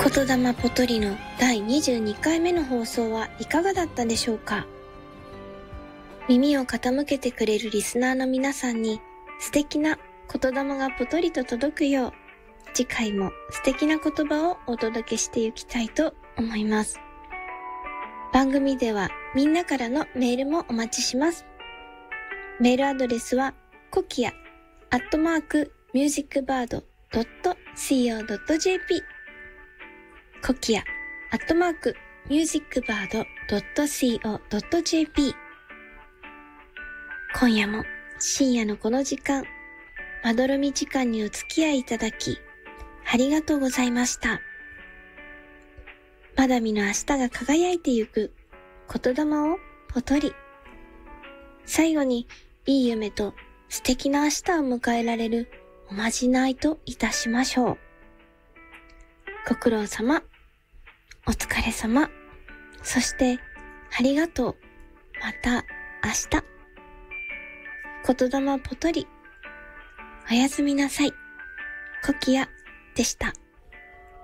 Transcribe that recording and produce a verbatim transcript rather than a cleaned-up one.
言霊ポトリのだいにじゅうにかいめの放送はいかがだったでしょうか。耳を傾けてくれるリスナーの皆さんに素敵な言霊がポトリと届くよう、次回も素敵な言葉をお届けしていきたいと思います。番組ではみんなからのメールもお待ちします。メールアドレスはコキアアットマークミュージックバードドットシーオードットジェーピーコキアアットマークミュージックバードドットシーオードットジェーピー。今夜も深夜のこの時間、まどろみ時間にお付き合いいただきありがとうございました。まだ見ぬ明日が輝いてゆく言霊をポトリ。最後にいい夢と素敵な明日を迎えられるおまじないといたしましょう。ご苦労様、お疲れ様、そしてありがとう、また明日。言霊ポトリ。おやすみなさい。コキアでした。